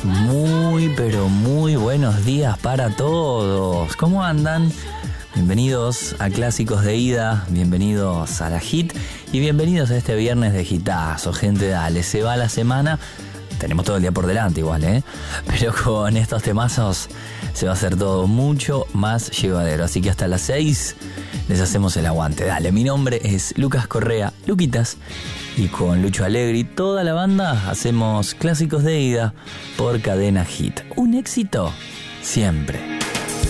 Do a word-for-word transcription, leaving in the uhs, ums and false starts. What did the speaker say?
Muy, pero muy buenos días para todos. ¿Cómo andan? Bienvenidos a Clásicos de Ida, bienvenidos a la Hit y bienvenidos a este viernes de hitazo. Gente, dale, se va la semana. Tenemos todo el día por delante igual, ¿eh? Pero con estos temazos se va a hacer todo mucho más llevadero. Así que hasta las seis les hacemos el aguante. Dale, mi nombre es Lucas Correa, Luquitas. Y con Lucho Alegre y toda la banda hacemos Clásicos de Ida por Cadena Hit. Un éxito siempre.